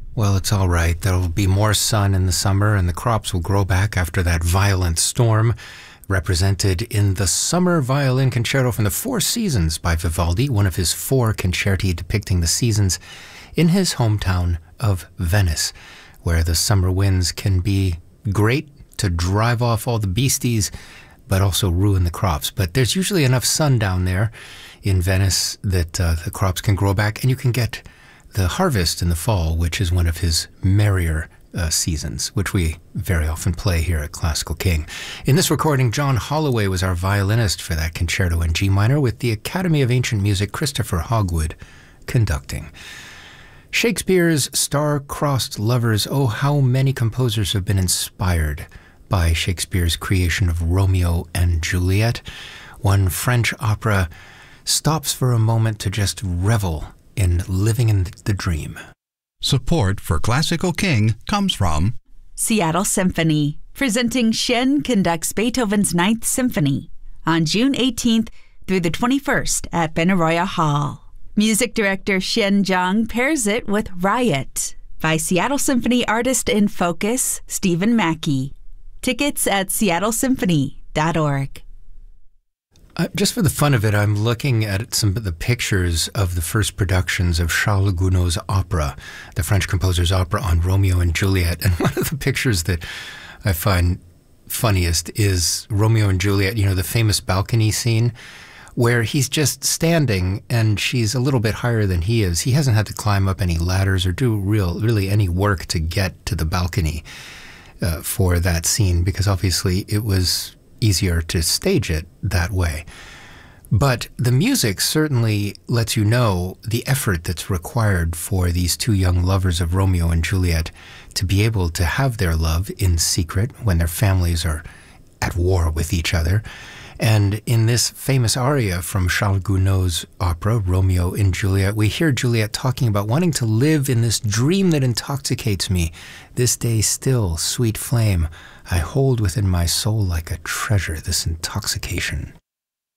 Well, it's all right. There'll be more sun in the summer, and the crops will grow back after that violent storm, represented in the Summer Violin Concerto from the Four Seasons by Vivaldi, one of his four concerti depicting the seasons, in his hometown of Venice, where the summer winds can be great to drive off all the beasties, but also ruin the crops. But there's usually enough sun down there in Venice that the crops can grow back, and you can get the harvest in the fall, which is one of his merrier seasons, which we very often play here at Classical King. In this recording, John Holloway was our violinist for that concerto in G minor, with the Academy of Ancient Music Christopher Hogwood conducting. Shakespeare's star-crossed lovers. Oh, how many composers have been inspired by Shakespeare's creation of Romeo and Juliet. One French opera stops for a moment to just revel in living in the dream. Support for Classical King comes from Seattle Symphony, presenting Shen conducts Beethoven's Ninth Symphony on June 18th through the 21st at Benaroya Hall. Music director Shen Zhang pairs it with Riot by Seattle Symphony artist in focus Stephen Mackey. Tickets at seattlesymphony.org. Just for the fun of it, I'm looking at some of the pictures of the first productions of Charles Gounod's opera, the French composer's opera on Romeo and Juliet. And one of the pictures that I find funniest is Romeo and Juliet, you know, the famous balcony scene where he's just standing and she's a little bit higher than he is. He hasn't had to climb up any ladders or do really any work to get to the balcony for that scene, because obviously it was easier to stage it that way. But the music certainly lets you know the effort that's required for these two young lovers of Romeo and Juliet to be able to have their love in secret when their families are at war with each other. And in this famous aria from Charles Gounod's opera, Romeo and Juliet, we hear Juliet talking about wanting to live in this dream that intoxicates me. This day still, sweet flame, I hold within my soul like a treasure, this intoxication.